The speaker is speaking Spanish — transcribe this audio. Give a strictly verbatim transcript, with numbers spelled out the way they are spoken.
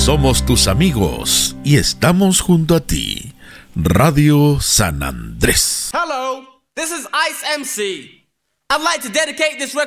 Somos tus amigos y estamos junto a ti. Radio San Andrés. Hello, this is Ice M C. I'd like to dedicate this record